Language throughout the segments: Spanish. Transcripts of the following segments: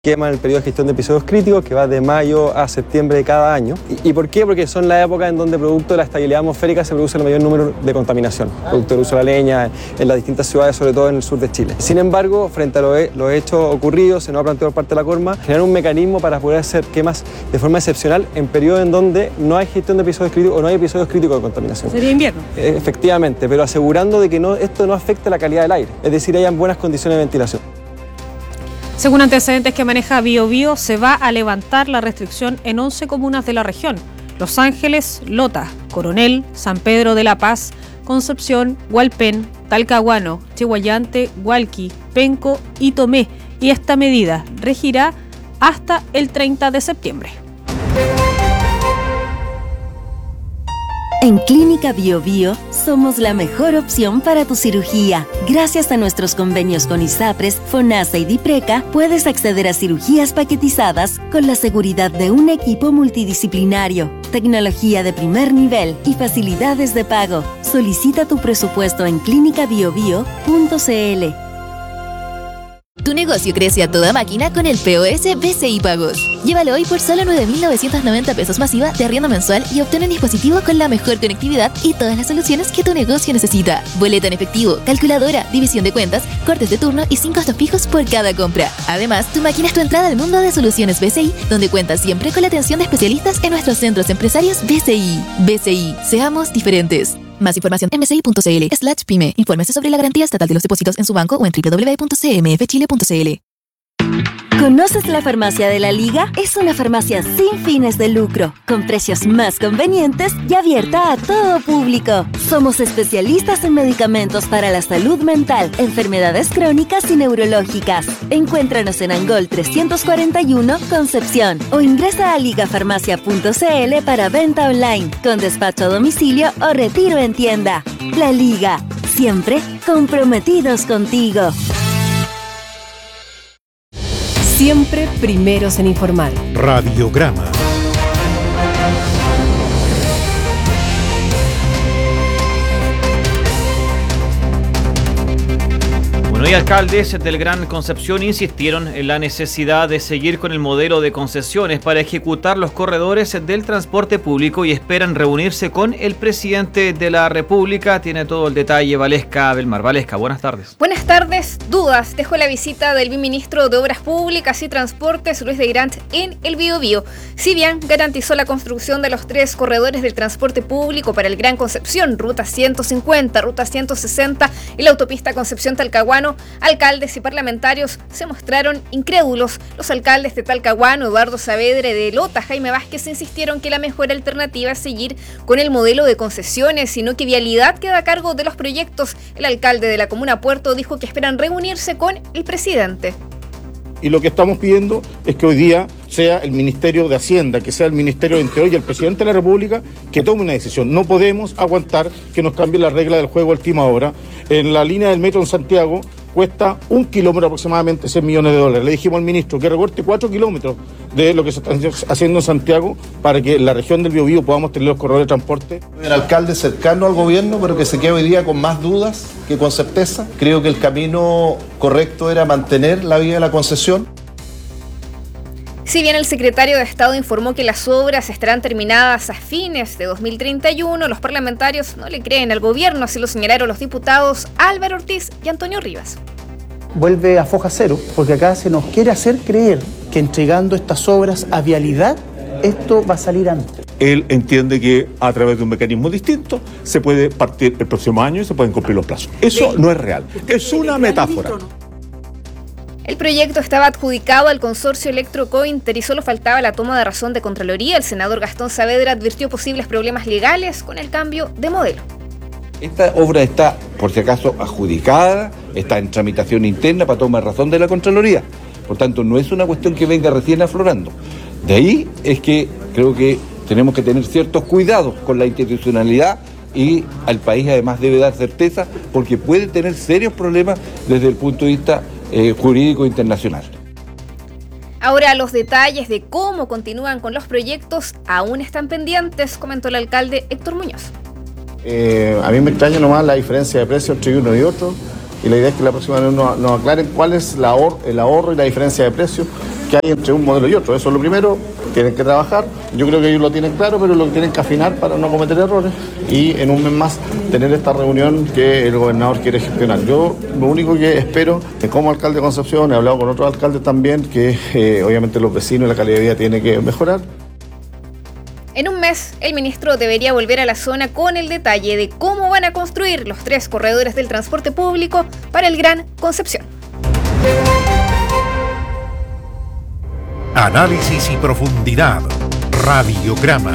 Quema el periodo de gestión de episodios críticos que va de mayo a septiembre de cada año. ¿Y por qué? Porque son la época en donde producto de la estabilidad atmosférica se produce el mayor número de contaminación, producto del uso de la leña en las distintas ciudades, sobre todo en el sur de Chile. Sin embargo, frente a los hechos ocurridos, se nos ha planteado por parte de la CORMA generar un mecanismo para poder hacer quemas de forma excepcional en periodos en donde no hay gestión de episodios críticos o no hay episodios críticos de contaminación. ¿Sería invierno? Efectivamente, pero asegurando de que esto no afecte la calidad del aire, es decir, hayan buenas condiciones de ventilación. Según antecedentes que maneja BioBio, se va a levantar la restricción en 11 comunas de la región: Los Ángeles, Lota, Coronel, San Pedro de la Paz, Concepción, Hualpén, Talcahuano, Chihuayante, Hualqui, Penco y Tomé. Y esta medida regirá hasta el 30 de septiembre. En Clínica BioBio somos la mejor opción para tu cirugía. Gracias a nuestros convenios con ISAPRES, FONASA y DIPRECA, puedes acceder a cirugías paquetizadas con la seguridad de un equipo multidisciplinario, tecnología de primer nivel y facilidades de pago. Solicita tu presupuesto en clinicabiobio.cl. Tu negocio crece a toda máquina con el POS BCI Pagos. Llévalo hoy por solo 9.990 pesos masiva de arriendo mensual y obtén un dispositivo con la mejor conectividad y todas las soluciones que tu negocio necesita. Boleta en efectivo, calculadora, división de cuentas, cortes de turno y sin costos fijos por cada compra. Además, tu máquina es tu entrada al mundo de soluciones BCI, donde cuentas siempre con la atención de especialistas en nuestros centros empresarios BCI. BCI, seamos diferentes. Más información en bci.cl/pyme. Infórmese sobre la garantía estatal de los depósitos en su banco o en www.cmfchile.cl. ¿Conoces la Farmacia de la Liga? Es una farmacia sin fines de lucro, con precios más convenientes y abierta a todo público. Somos especialistas en medicamentos para la salud mental, enfermedades crónicas y neurológicas. Encuéntranos en Angol 341, Concepción, o ingresa a ligafarmacia.cl para venta online, con despacho a domicilio o retiro en tienda. La Liga, siempre comprometidos contigo. Siempre primeros en informar. Radiograma. Bueno, y alcaldes del Gran Concepción insistieron en la necesidad de seguir con el modelo de concesiones para ejecutar los corredores del transporte público y esperan reunirse con el presidente de la República. Tiene todo el detalle Valesca Belmar. Valesca, buenas tardes. Buenas tardes. Dudas dejó la visita del viceministro de Obras Públicas y Transportes, Luis de Grant, en el BioBio. Si bien garantizó la construcción de los 3 corredores del transporte público para el Gran Concepción, Ruta 150, Ruta 160 y la autopista Concepción-Talcahuano, alcaldes y parlamentarios se mostraron incrédulos. Los alcaldes de Talcahuano, Eduardo Saavedra, y de Lota, Jaime Vázquez, insistieron que la mejor alternativa es seguir con el modelo de concesiones, sino que Vialidad queda a cargo de los proyectos. El alcalde de la comuna Puerto dijo que esperan reunirse con el presidente. Y lo que estamos pidiendo es que hoy día sea el Ministerio de Hacienda, que sea el Ministerio de Interior y el Presidente de la República que tome una decisión. No podemos aguantar que nos cambien la regla del juego a última hora. En la línea del metro en Santiago cuesta 1 kilómetro aproximadamente $100 millones. Le dijimos al ministro que recorte 4 kilómetros de lo que se está haciendo en Santiago para que en la región del Biobío podamos tener los corredores de transporte. El alcalde cercano al gobierno, pero que se queda hoy día con más dudas que con certeza. Creo que el camino correcto era mantener la vía de la concesión. Si bien el secretario de Estado informó que las obras estarán terminadas a fines de 2031, los parlamentarios no le creen al gobierno, así lo señalaron los diputados Álvaro Ortiz y Antonio Rivas. Vuelve a foja cero, porque acá se nos quiere hacer creer que entregando estas obras a Vialidad, esto va a salir antes. Él entiende que a través de un mecanismo distinto se puede partir el próximo año y se pueden cumplir los plazos. Eso no es real, es una metáfora. El proyecto estaba adjudicado al consorcio Electrocointer y solo faltaba la toma de razón de Contraloría. El senador Gastón Saavedra advirtió posibles problemas legales con el cambio de modelo. Esta obra está, por si acaso, adjudicada, está en tramitación interna para toma de razón de la Contraloría. Por tanto, no es una cuestión que venga recién aflorando. De ahí es que creo que tenemos que tener ciertos cuidados con la institucionalidad y al país además debe dar certeza porque puede tener serios problemas desde el punto de vista jurídico internacional. Ahora los detalles de cómo continúan con los proyectos aún están pendientes, comentó el alcalde Héctor Muñoz. A mí me extraña nomás la diferencia de precio entre uno y otro y la idea es que la próxima vez nos aclaren cuál es el ahorro y la diferencia de precio que hay entre un modelo y otro. Eso es lo primero, tienen que trabajar. Yo creo que ellos lo tienen claro, pero lo tienen que afinar para no cometer errores y en un mes más tener esta reunión que el gobernador quiere gestionar. Yo lo único que espero, como alcalde de Concepción, he hablado con otros alcaldes también, que obviamente los vecinos y la calidad de vida tiene que mejorar. En un mes, el ministro debería volver a la zona con el detalle de cómo van a construir los 3 corredores del transporte público para el Gran Concepción. Análisis y profundidad. Radiograma.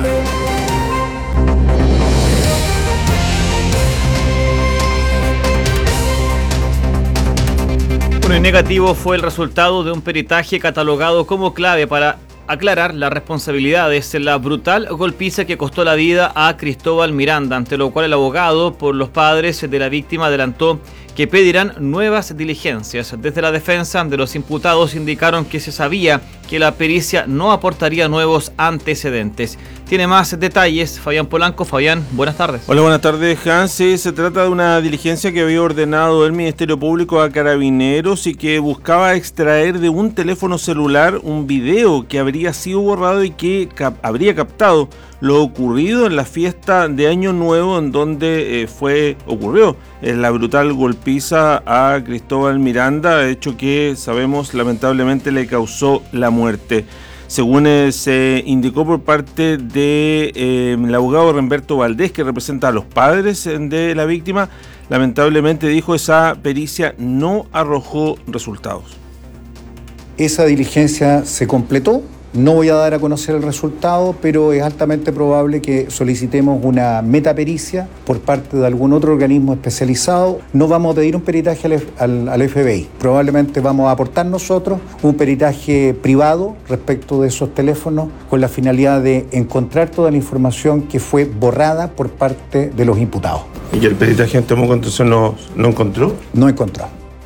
Bueno, negativo fue el resultado de un peritaje catalogado como clave para aclarar las responsabilidades en la brutal golpiza que costó la vida a Cristóbal Miranda, ante lo cual el abogado por los padres de la víctima adelantó que pedirán nuevas diligencias. Desde la defensa de los imputados indicaron que se sabía que la pericia no aportaría nuevos antecedentes. Tiene más detalles Fabián Polanco. Fabián, buenas tardes. Hola, buenas tardes, Hans. Sí, se trata de una diligencia que había ordenado el Ministerio Público a Carabineros y que buscaba extraer de un teléfono celular un video que habría sido borrado y que habría captado lo ocurrido en la fiesta de Año Nuevo, en donde ocurrió la brutal golpiza a Cristóbal Miranda, hecho que sabemos lamentablemente le causó la muerte. Según se indicó por parte del abogado Remberto Valdés, que representa a los padres de la víctima, lamentablemente dijo esa pericia no arrojó resultados. Esa diligencia se completó. No voy a dar a conocer el resultado, pero es altamente probable que solicitemos una metapericia por parte de algún otro organismo especializado. No vamos a pedir un peritaje al FBI. Probablemente vamos a aportar nosotros un peritaje privado respecto de esos teléfonos con la finalidad de encontrar toda la información que fue borrada por parte de los imputados. ¿Y el peritaje en Temuco entonces no encontró? No encontró.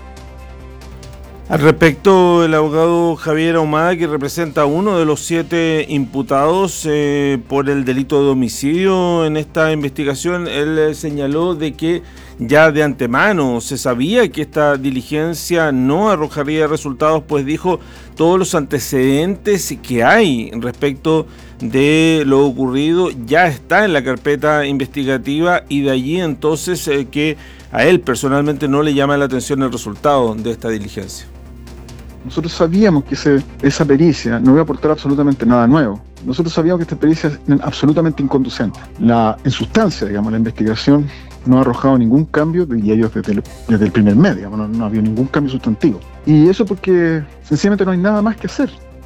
Al respecto, el abogado Javier Ahumada, que representa a uno de los 7 imputados por el delito de homicidio en esta investigación, él señaló de que ya de antemano se sabía que esta diligencia no arrojaría resultados, pues dijo todos los antecedentes que hay respecto de lo ocurrido ya está en la carpeta investigativa y de allí entonces que a él personalmente no le llama la atención el resultado de esta diligencia. Nosotros sabíamos que esa pericia no iba a aportar absolutamente nada nuevo. Nosotros sabíamos que esta pericia es absolutamente inconducente. En sustancia, digamos, la investigación no ha arrojado ningún cambio, diría yo, desde el primer mes, digamos, no ha habido ningún cambio sustantivo. Y eso porque sencillamente no hay nada más que hacer.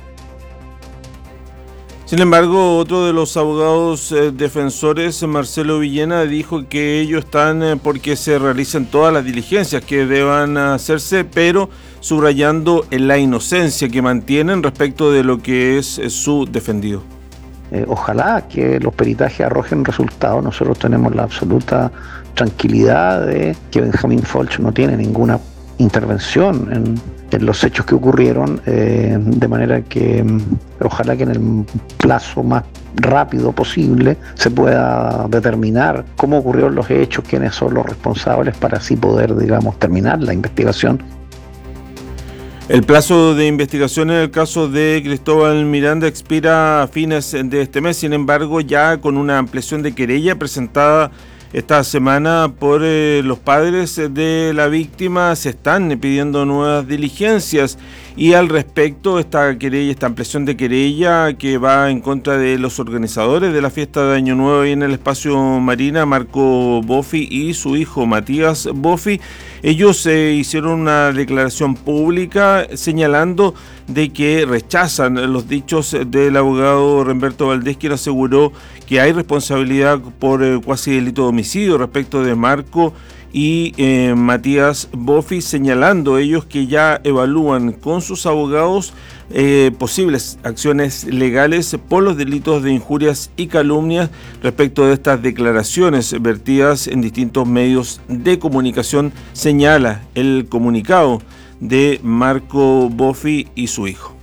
Sin embargo, otro de los abogados defensores, Marcelo Villena, dijo que ellos están porque se realicen todas las diligencias que deban hacerse, pero subrayando la inocencia que mantienen respecto de lo que es su defendido. Ojalá que los peritajes arrojen resultados. Nosotros tenemos la absoluta tranquilidad de que Benjamín Folch no tiene ninguna intervención en los hechos que ocurrieron, de manera que ojalá que en el plazo más rápido posible se pueda determinar cómo ocurrieron los hechos, quiénes son los responsables, para así poder, digamos, terminar la investigación. El plazo de investigación en el caso de Cristóbal Miranda expira a fines de este mes, sin embargo ya con una ampliación de querella presentada esta semana por los padres de la víctima se están pidiendo nuevas diligencias y al respecto esta ampliación de querella que va en contra de los organizadores de la fiesta de Año Nuevo ahí en el Espacio Marina, Marco Boffi y su hijo Matías Boffi. Ellos hicieron una declaración pública señalando de que rechazan los dichos del abogado Remberto Valdés, quien aseguró que hay responsabilidad por cuasi delito de homicidio respecto de Marco y Matías Boffi, señalando ellos que ya evalúan con sus abogados posibles acciones legales por los delitos de injurias y calumnias respecto de estas declaraciones vertidas en distintos medios de comunicación, señala el comunicado de Marco Boffi y su hijo.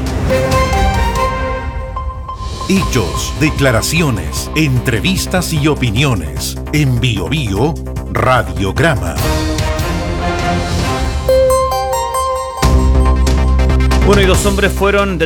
Hechos, declaraciones, entrevistas y opiniones. En Bio Bio, Radiograma. Bueno, y 2 hombres fueron